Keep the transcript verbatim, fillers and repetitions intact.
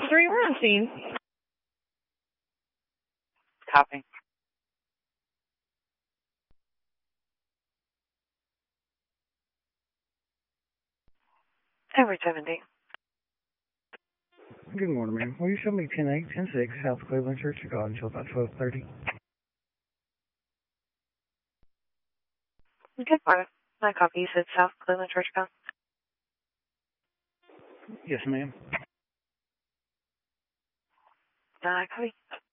three, we're on scene. Copy. Every seventy. Good morning, ma'am. Will you show me ten eight, ten six, South Cleveland Church of God until about twelve thirty? Good morning. My copy. You said South Cleveland Church of God? Yes, ma'am. Uh, copy.